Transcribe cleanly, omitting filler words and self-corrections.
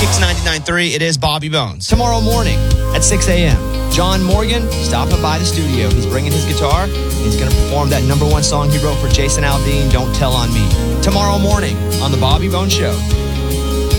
Kicks 99.3, it is Bobby Bones. Tomorrow morning at 6 a.m., John Morgan stopping by the studio. He's bringing his guitar. He's going to perform that number one song he wrote for Jason Aldean, Don't Tell on Me. Tomorrow morning on The Bobby Bones Show.